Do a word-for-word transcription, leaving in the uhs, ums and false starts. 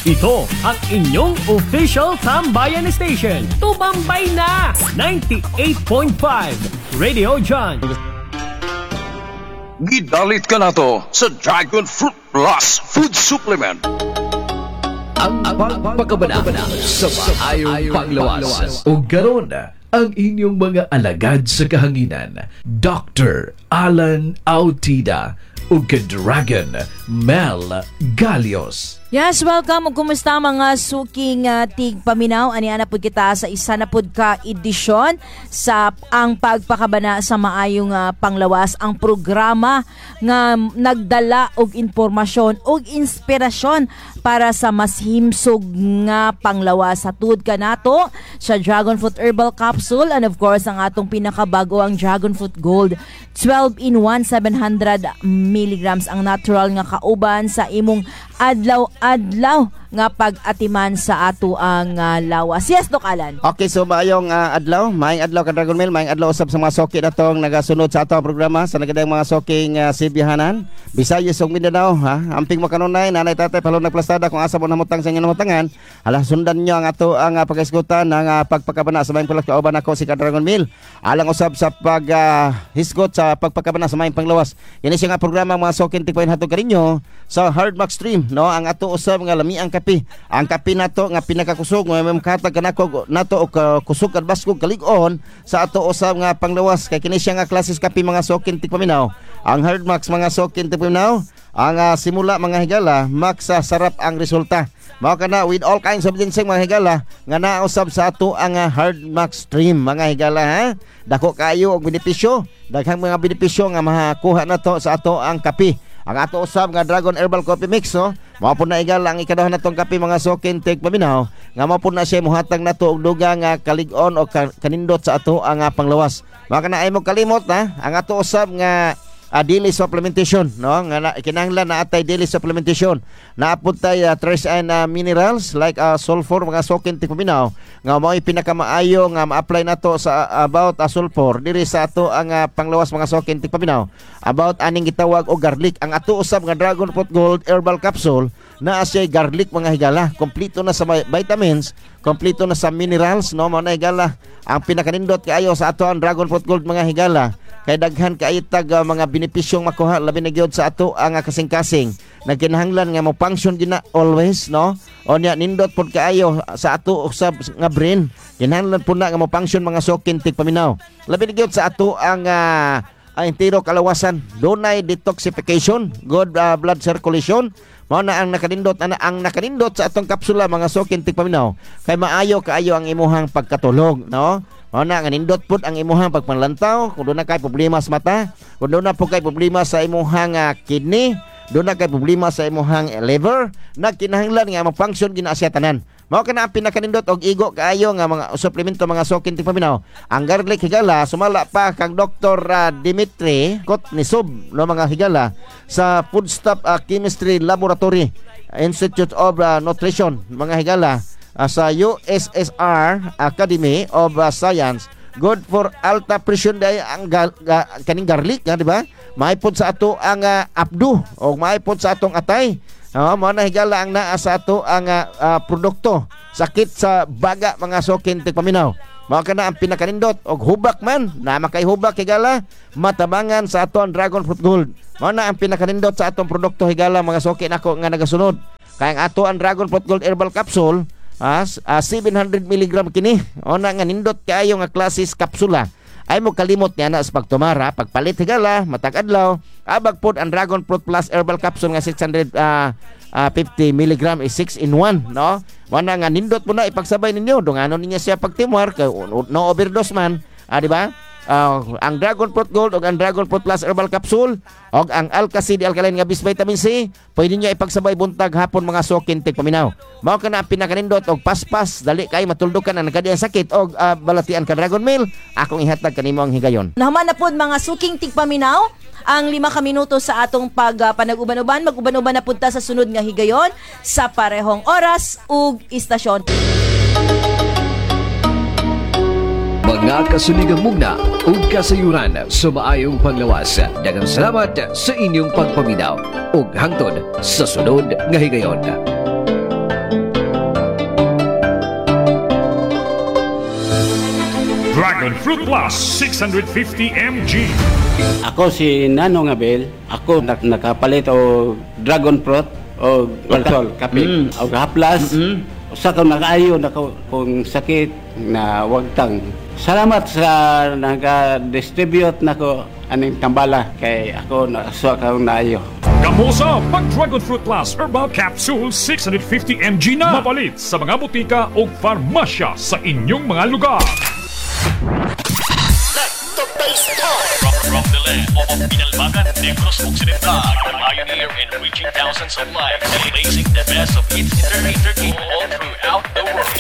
Ito ang inyong official Tambayan Station. Tumambay na! ninety-eight point five Radio John. Gidalit ka na to sa Dragon Fruit Plus Food Supplement. Ang pagpakabana sa maayong panglawas. O garon ang inyong mga alagad sa kahanginan, Doctor Alan Autida o Dragon Mel Galios. Yes, welcome. Kumusta mga suking uh, tig paminaw? Ani ana pud kita sa isa na pud ka edisyon sa ang pagpakabana sa maayong uh, panglawas, ang programa nga nagdala og impormasyon og inspirasyon para sa mas himsog nga panglawas. Satud ka nato sa Dragon Fruit Herbal Capsule and of course ang atong pinakabago ang Dragon Fruit Gold twelve in one seven hundred milligrams ang natural nga kauban sa imong adlaw-adlaw nga pag-atiman sa ato ang uh, lawas. Yes, Doc Alan. Okay, so maayong uh, adlaw, maayong adlaw ka Dragon Mail, maayong adlaw usab sa mga soki na tong nagasunod sa ato ang programa sa nagadang mga soking uh, Sibihanan, Visayas ug Mindanao, ha. Amping makanunay, nanay tatay palong nagplastada kung asa mo namutang sa inyong namutangan. Hala, sundan nyo ang ato ang uh, pag-isgutan ng uh, pagpakabana sa maayong pulas kauban ako si Dragon Mail. Alang usab sa pag uh, hisgot sa pagpakabana sa maayong panglawas. Yan siya nga programa mga soking tikpayon hatod kaninyo sa Hard Max Stream, no, ang ato usab nga lami ang kape. Ang kape nato nga pinakakusog nga may makatag kanako nato og uh, kusog kad baskog kalig-on sa ato usab nga panglawas kay kini siya nga klases kape mga sokin tikpaminaw. Ang Hard Max mga sokin tikpaminaw, ang uh, simula mga higala, max uh, sarap ang resulta. Mao kana with all kinds of ginseng mga higala nga nausab sa ato ang uh, Hard Max Stream mga higala, ha. Dako kayo og benepisyo, daghang mga benepisyo nga makuha nato sa ato ang kape. Ang ato usab nga Dragon Herbal Coffee Mix, no? Mao po na igal ang ikadaw natong kape mga sokin tig paminaw nga mao po na siya muhatag nato og duga nga kalig-on o kanindot sa ato ang uh, panglawas. Mao kana ay mo kalimot, ha, ang ato usab nga uh, daily supplementation, no, nga na, kinahanglan na atay daily supplementation. Naapod tay uh, trace and uh, minerals like uh, sulfur mga sokin tig paminaw nga mao pinakamaayo nga ma-apply nato sa uh, about uh, sulfur diri sa ato ang uh, panglawas mga sokin tig paminaw. About aning gitawag og garlic, ang ato usab nga Dragon Fruit Gold Herbal Capsule naa siya garlic mga higala, kompleto na sa vitamins, kompleto na sa minerals, no, mga higala. Ang pinakanindot kaayo sa ato ang Dragon Fruit Gold mga higala kay daghan kaayo tag uh, mga benepisyong makuha labi na gyud sa ato ang uh, kasing-kasing nagkinahanglan nga mo function gina always, no, o nya nindot pod kaayo sa ato usab nga brain, kinahanglan po na nga mo function mga sokin tig paminaw labi na gyud sa ato ang uh, ang entero kalawasan, dunay detoxification, good uh, blood circulation. Mao na ang nakanindot ana ang nakanindot sa atong kapsula mga sokin tig paminaw kay maayo kaayo ang imuhang pagkatulog, no. Mao na nga nindot pud ang imuhang pagpanlantaw kung doon na kay problema sa mata, kung doon na po kay problema sa imuhang uh, kidney, doon na kay problema sa imuhang liver, nagkinahanglan nga mag-function gina siya tanan. Mao kana ang pinakanindot og igo kaayo nga mga suplemento mga sokin tig paminaw. Ang garlic higala sumala pa kang Doktor uh, Dimitri Kotnisov, no, mga higala sa Foodstuff uh, Chemistry Laboratory Institute of uh, Nutrition mga higala uh, sa U S S R Academy of uh, Science. Good for alta pressure day ang ga, ga, kaning garlic, nga di ba? Maipod sa ato ang uh, abdo o maipod sa atong atay. Oh, mo na higala ang naa sa ato ang uh, uh, produkto sakit sa baga mga sokin tig paminaw. Mao kana ang pinakanindot og hubak man na makay hubak higala matabangan sa ato ang Dragon Fruit Gold. Mao na ang pinakanindot sa atong produkto higala mga sokin ako nga nagasunod. Kay ang ato ang Dragon Fruit Gold Herbal Capsule as uh, seven hundred milligrams kini. O na nga nindot kaayo nga klases kapsula. Ay mo kalimot niya na sa pagtumara, pagpalit higala, matag adlaw, abag pod ang Dragon Fruit Plus Herbal Capsule nga six hundred fifty milligrams is six in one, no? Wana nga nindot mo na ipagsabay ninyo, dunganon niya siya pagtimwar, kay no overdose man, ah, di ba? Uh, ang Dragon Fruit Gold o ang Dragon Fruit Plus Herbal Capsule o ang Alka-C Alkaline nga bis vitamin C pwede nyo ipagsabay buntag hapon mga sokin tig paminaw. Mao ka na ang pinakanindot og paspas dali kay matuldukan ang nagkadiyang sakit o uh, balatian ka Dragon Mail akong ihatag kanimo ang higayon. Naman na pod mga suking tig paminaw ang lima ka minuto sa atong pag uh, panag-uban-uban mag-uban-uban na punta sa sunod nga higayon sa parehong oras ug istasyon. Mga kasuligang mugna ug kasayuran sa maayong panglawas. Daghang salamat sa inyong pagpaminaw ug hangtod sa sunod nga higayon. Dragon Fruit Plus six fifty milligrams. Ako si Nanong Abel. Ako nak nakapalit o dragon fruit o alcohol, kape, Mm. o haplas. Mm-mm. Usa ka nakaayo na ko- kung sakit na wagtang. Salamat sa naga-distribute nako aning tambala kay ako nakasuwa ka naayo. Kamusa pag Dragon Fruit Plus Herbal Capsule six fifty milligrams na mapalit sa mga butika o farmasya sa inyong mga lugar. From, from the land of Pinalbagan, Negros Occidental, a pioneer in reaching thousands of lives, blazing the best of its entertainment all throughout the world.